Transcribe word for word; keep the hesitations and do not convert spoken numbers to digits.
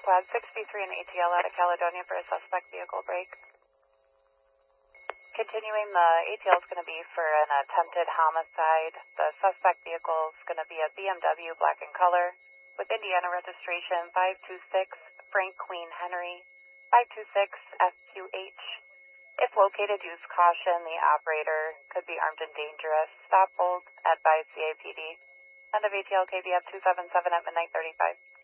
Squad sixty-three and A T L out of Caledonia for a suspect vehicle break. Continuing, the A T L is going to be for an attempted homicide. The suspect vehicle is going to be a B M W black in color with Indiana registration five two six Frank Queen Henry five two six F Q H. If located, use caution. The operator could be armed and dangerous. Stop hold, advise C A P D. End of A T L K B F two seven seven at midnight thirty-five.